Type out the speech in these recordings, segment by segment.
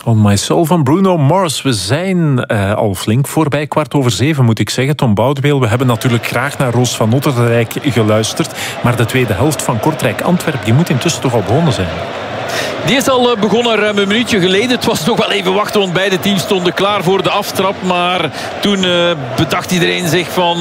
On My Soul van Bruno Mars. We zijn al flink voorbij 6:15 moet ik zeggen. Tom Boudeweel, we hebben natuurlijk graag naar Roos van Otterrijk geluisterd. Maar de tweede helft van Kortrijk-Antwerpen, die moet intussen toch al begonnen zijn. Die is al begonnen ruim een minuutje geleden. Het was nog wel even wachten, want beide teams stonden klaar voor de aftrap. Maar toen bedacht iedereen zich van...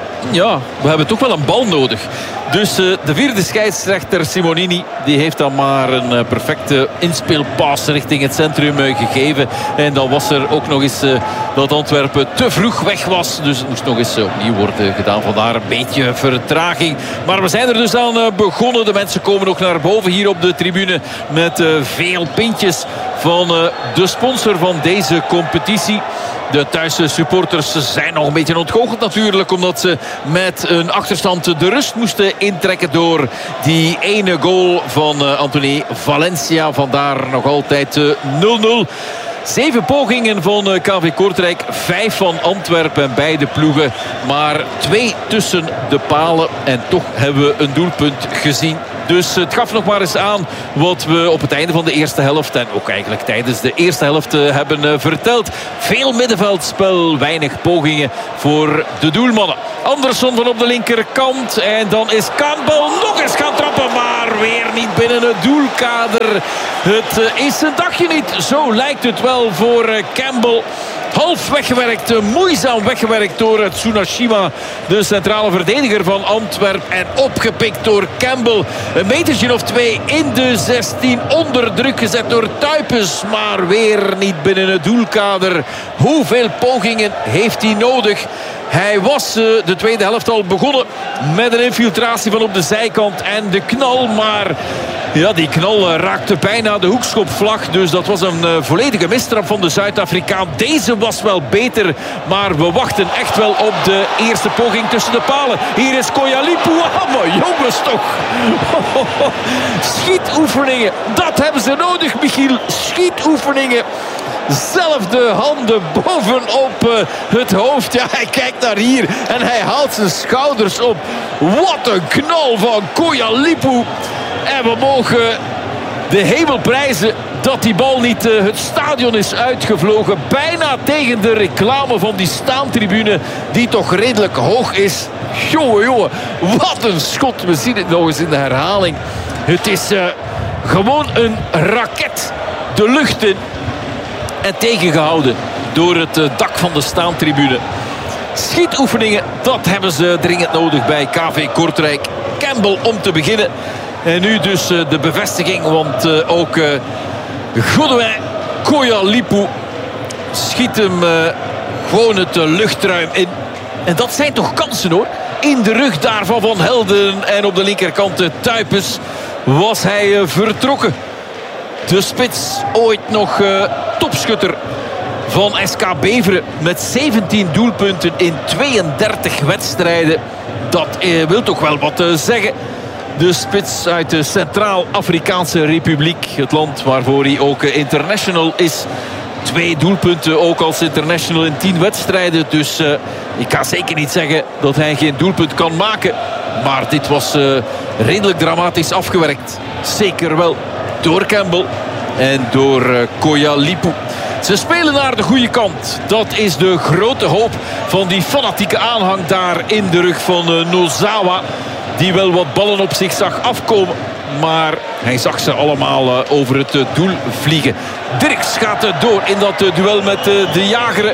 we hebben toch wel een bal nodig. Dus de vierde scheidsrechter Simonini, die heeft dan maar een perfecte inspeelpaas richting het centrum gegeven. En dan was er ook nog eens dat Antwerpen te vroeg weg was. Dus het moest nog eens opnieuw worden gedaan. Vandaar een beetje vertraging. Maar we zijn er dus aan begonnen. De mensen komen nog naar boven hier op de tribune met veel pintjes van de sponsor van deze competitie. De Thaise supporters zijn nog een beetje ontgoocheld natuurlijk, omdat ze met een achterstand de rust moesten intrekken door die ene goal van Anthony Valencia. Vandaar nog altijd 0-0. 7 pogingen van KV Kortrijk, 5 van Antwerpen en beide ploegen. Maar 2 tussen de palen en toch hebben we een doelpunt gezien. Dus het gaf nog maar eens aan wat we op het einde van de eerste helft en ook eigenlijk tijdens de eerste helft hebben verteld. Veel middenveldspel, weinig pogingen voor de doelmannen. Andersson van op de linkerkant en dan is Campbell nog eens gaan trappen, maar weer niet binnen het doelkader. Het is een dagje niet, zo lijkt het wel voor Campbell. Half weggewerkt, moeizaam weggewerkt door Tsunashima, de centrale verdediger van Antwerpen. En opgepikt door Campbell. Een metertje of 2 in de 16. Onder druk gezet door Tuipes, maar weer niet binnen het doelkader. Hoeveel pogingen heeft hij nodig? Hij was de tweede helft al begonnen met een infiltratie van op de zijkant en de knal. Maar ja, die knal raakte bijna de hoekschopvlag. Dus dat was een volledige mistrap van de Zuid-Afrikaan. Deze was wel beter, maar we wachten echt wel op de eerste poging tussen de palen. Hier is Koyalipu. Oh, maar jongens toch. Schietoefeningen, dat hebben ze nodig, Michiel. Schietoefeningen. Zelf de handen bovenop het hoofd. Ja, hij kijkt naar hier en hij haalt zijn schouders op. Wat een knal van Koyalipu. En we mogen de hemel prijzen dat die bal niet het stadion is uitgevlogen. Bijna tegen de reclame van die staantribune, die toch redelijk hoog is. Jongen, wat een schot. We zien het nog eens in de herhaling. Het is gewoon een raket de lucht in. En tegengehouden door het dak van de staantribune. Schietoefeningen, dat hebben ze dringend nodig bij KV Kortrijk. Campbell om te beginnen. En nu dus de bevestiging, want ook Goodwin Koyalipu schiet hem gewoon het luchtruim in. En dat zijn toch kansen hoor. In de rug daarvan Van Helden en op de linkerkant Tuipes was hij vertrokken. De spits, ooit nog topschutter van SK Beveren met 17 doelpunten in 32 wedstrijden. Dat wil toch wel wat zeggen. De spits uit de Centraal-Afrikaanse Republiek. Het land waarvoor hij ook international is. 2 doelpunten ook als international in 10 wedstrijden. Dus ik kan zeker niet zeggen dat hij geen doelpunt kan maken. Maar dit was redelijk dramatisch afgewerkt. Zeker wel door Campbell en door Koyalipu. Ze spelen naar de goede kant. Dat is de grote hoop van die fanatieke aanhang daar in de rug van Nozawa. Die wel wat ballen op zich zag afkomen. Maar hij zag ze allemaal over het doel vliegen. Dirks gaat door in dat duel met de jager.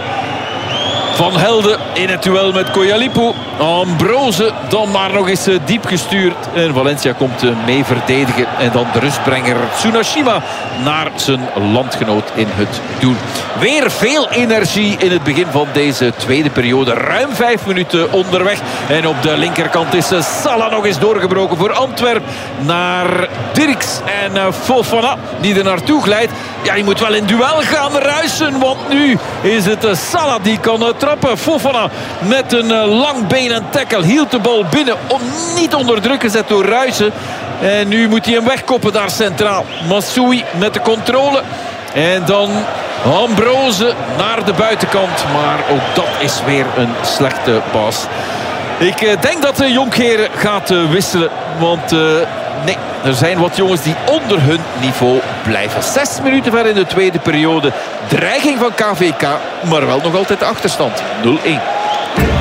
Van Helden in het duel met Koyalipu. Ambrose dan maar nog eens diep gestuurd. En Valencia komt mee verdedigen. En dan de rustbrenger Tsunashima naar zijn landgenoot in het doel. Weer veel energie in het begin van deze tweede periode. Ruim 5 minuten onderweg. En op de linkerkant is Salah nog eens doorgebroken voor Antwerpen. Naar Dirks en Fofana die er naartoe glijdt. Ja, je moet wel in duel gaan ruisen. Want nu is het Salah die kan trappen. Fofana met een lang been en tackle hield de bal binnen. Niet onder druk gezet door Ruijsen. En nu moet hij hem wegkoppen daar centraal. Massoui met de controle. En dan Ambrose naar de buitenkant. Maar ook dat is weer een slechte pas. Ik denk dat de Jonkheren gaat wisselen. Want nee, er zijn wat jongens die onder hun niveau blijven. 6 minuten ver in de tweede periode. Dreiging van KVK, maar wel nog altijd de achterstand. 0-1.